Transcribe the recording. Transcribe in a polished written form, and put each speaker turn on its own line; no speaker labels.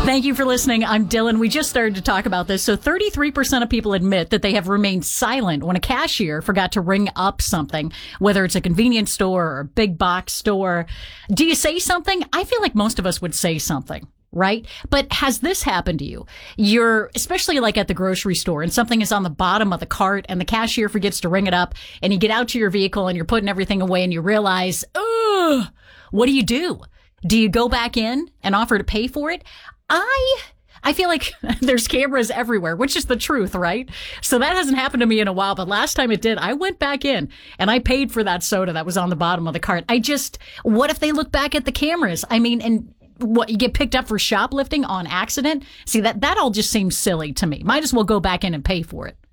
Thank you for listening. I'm Dylan. We just started to talk about this. So 33% of people admit that they have remained silent when a cashier forgot to ring up something, whether it's a convenience store or a big box store. Do you say something? I feel like most of us would say something, right? But has this happened to you? You're, especially like at the grocery store, and something is on the bottom of the cart and the cashier forgets to ring it up, and you get out to your vehicle and you're putting everything away and you realize, ugh, what do? Do you go back in and offer to pay for it? I feel like there's cameras everywhere, which is the truth, right? So that hasn't happened to me in a while, but last time it did, I went back in and I paid for that soda that was on the bottom of the cart. What if they look back at the cameras? I mean, and what, you get picked up for shoplifting on accident? See, that all just seems silly to me. Might as well go back in and pay for it.